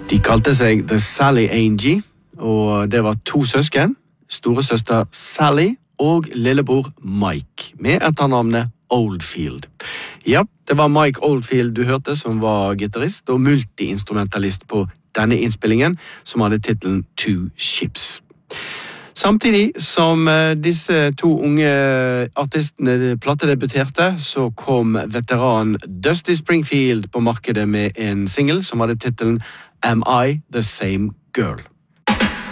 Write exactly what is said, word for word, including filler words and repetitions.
De kalte seg The Sally Angie, og det var to søsken, storesøster Sally og lillebror Mike, med etternavnet Oldfield. Ja, det var Mike Oldfield du hørte, som var gitarist og multiinstrumentalist på denne innspillingen, som hadde titelen Two Ships. Samtidig som disse to unge artistene platedebuterte, så kom veteran Dusty Springfield på markedet med en single som hadde titelen Am I the Same Girl?